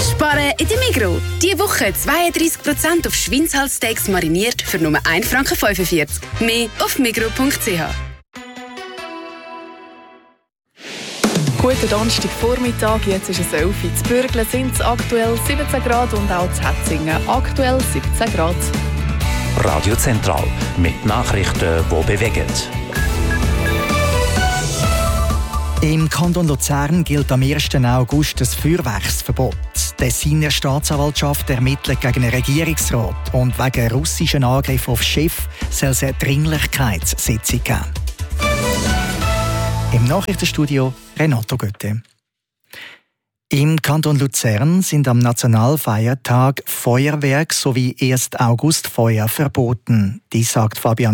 Sparen in der Migros. Diese Woche 32% auf Schweinshalssteaks mariniert für nur 1,45 Franken. Mehr auf migros.ch. Guten Donnerstagvormittag, jetzt ist es 11 Uhr. In Bürgle sind es aktuell 17 Grad und auch in Hetzingen aktuell 17 Grad. Radio Zentral mit Nachrichten, die bewegen. Im Kanton Luzern gilt am 1. August das Feuerwerksverbot. Die Tessiner Staatsanwaltschaft ermittelt gegen den Regierungsrat und wegen russischen Angriffen auf Schiff soll es eine Dringlichkeitssitzung geben. Im Nachrichtenstudio Renato Götte. Im Kanton Luzern sind am Nationalfeiertag Feuerwerk sowie 1. Augustfeuer verboten. Dies sagt Fabian